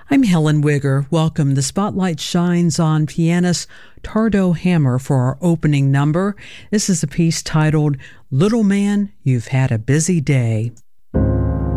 I'm Helen Wigger. Welcome. The spotlight shines on pianist Tardo Hammer for our opening number. This is a piece titled, Little Man, You've Had a Busy Day.